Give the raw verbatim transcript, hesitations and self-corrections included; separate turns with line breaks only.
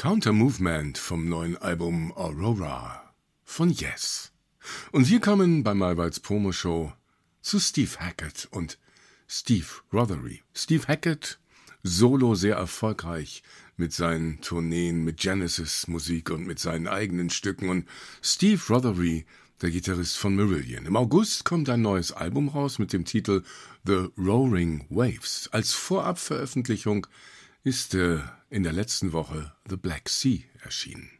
Counter Movement vom neuen Album Aurora von Yes. Und wir kommen bei Malwalds Promoshow zu Steve Hackett und Steve Rothery. Steve Hackett, solo sehr erfolgreich mit seinen Tourneen, mit Genesis-Musik und mit seinen eigenen Stücken. Und Steve Rothery, der Gitarrist von Marillion. Im August kommt ein neues Album raus mit dem Titel The Roaring Waves. Als Vorabveröffentlichung ist äh, in der letzten Woche The Black Sea erschienen.